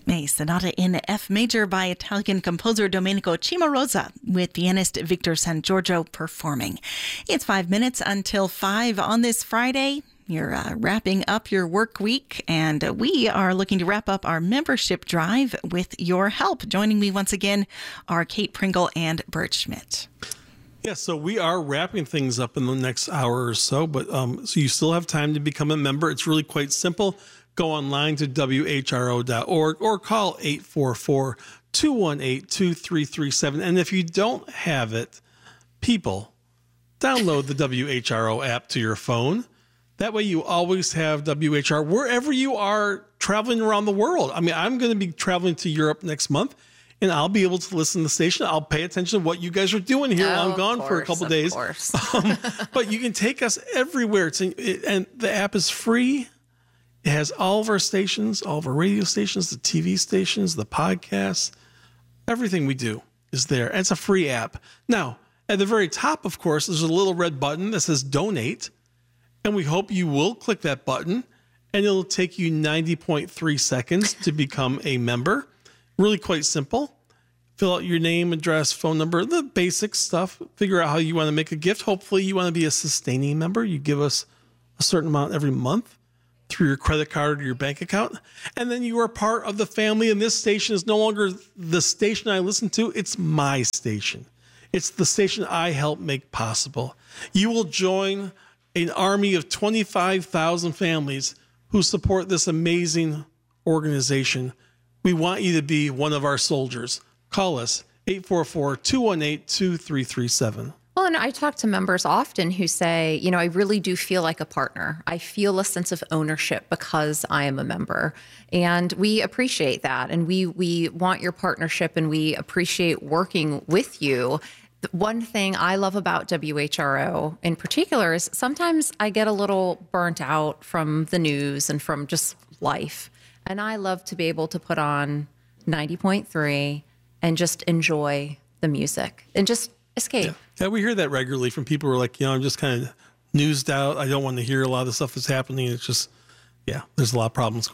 A sonata in F major by Italian composer Domenico Cimarosa with pianist Victor San Giorgio performing. It's 5 minutes until 5 on this Friday. You're wrapping up your work week, and we are looking to wrap up our membership drive with your help. Joining me once again are Kate Pringle and Bert Schmidt. Yeah, so we are wrapping things up in the next hour or so, but so you still have time to become a member. It's really quite simple. Go online to WHRO.org or call 844-218-2337. And if you don't have it, people, download the WHRO app to your phone. That way you always have WHR wherever you are traveling around the world. I mean, I'm going to be traveling to Europe next month, and I'll be able to listen to the station. I'll pay attention to what you guys are doing here while I'm gone for a couple days. But you can take us everywhere. And the app is free. It has all of our stations, all of our radio stations, the TV stations, the podcasts. Everything we do is there. And it's a free app. Now, at the very top, of course, there's a little red button that says donate. And we hope you will click that button, and it'll take you 90.3 seconds to become a member. Really quite simple. Fill out your name, address, phone number, the basic stuff. Figure out how you want to make a gift. Hopefully you want to be a sustaining member. You give us a certain amount every month through your credit card or your bank account. And then you are part of the family. And this station is no longer the station I listen to. It's my station. It's the station I help make possible. You will join an army of 25,000 families who support this amazing organization. We want you to be one of our soldiers. Call us, 844-218-2337. Well, and I talk to members often who say, I really do feel like a partner. I feel a sense of ownership because I am a member. And we appreciate that. And we want your partnership, and we appreciate working with you. One thing I love about WHRO in particular is sometimes I get a little burnt out from the news and from just life. And I love to be able to put on 90.3 and just enjoy the music and just escape. Yeah, we hear that regularly from people who are like, I'm just kind of newsed out. I don't want to hear a lot of the stuff that's happening. It's just, there's a lot of problems going on.